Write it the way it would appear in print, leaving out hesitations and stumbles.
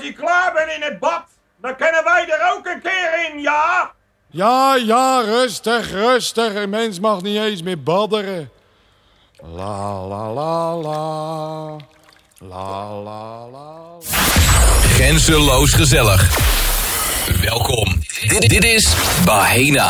Als ik klaar ben in het bad, dan kunnen wij er ook een keer in, ja? Ja, rustig. Een mens mag niet eens meer badderen. La la la la. La la la. Grenzeloos gezellig. Welkom. Dit is Bahena.